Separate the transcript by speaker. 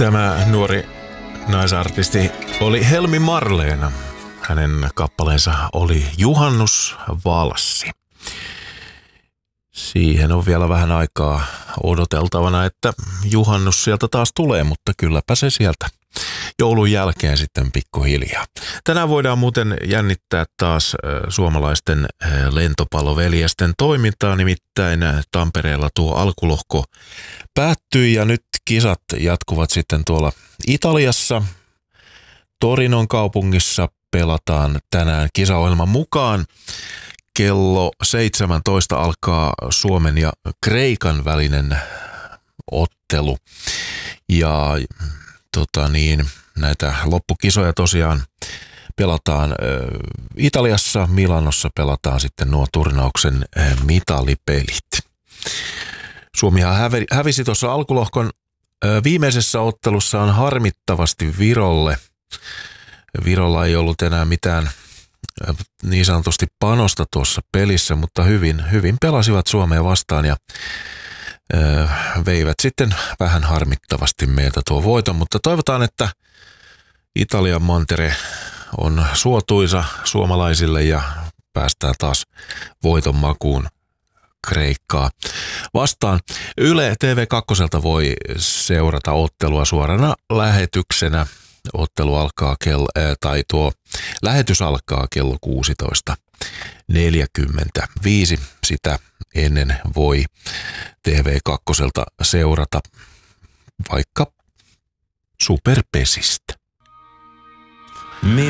Speaker 1: Tämä nuori naisartisti oli Helmi Marleena. Hänen kappaleensa oli Juhannusvalssi. Siihen on vielä vähän aikaa odoteltavana, että juhannus sieltä taas tulee, mutta kylläpä se sieltä joulun jälkeen sitten pikkuhiljaa. Tänään voidaan muuten jännittää taas suomalaisten lentopalloveljesten toimintaa, nimittäin Tampereella tuo alkulohko päättyi ja nyt kisat jatkuvat sitten tuolla Italiassa. Torinon kaupungissa pelataan tänään kisaohjelman mukaan. Kello 17 alkaa Suomen ja Kreikan välinen ottelu. Ja näitä loppukisoja tosiaan pelataan Italiassa, Milanossa pelataan sitten nuo turnauksen mitalipelit. Suomihan hävisi tuossa alkulohkon viimeisessä ottelussaan harmittavasti Virolle. Virolla ei ollut enää mitään niin sanotusti panosta tuossa pelissä, mutta hyvin pelasivat Suomea vastaan ja veivät sitten vähän harmittavasti meiltä tuo voiton, mutta toivotaan, että Italian mantere on suotuisa suomalaisille ja päästään taas voiton makuun Kreikkaa vastaan. Yle TV2 voi seurata ottelua suorana lähetyksenä. Ottelu alkaa lähetys alkaa kello 16:45. Sitä ennen voi TV2 seurata vaikka Superpesistä.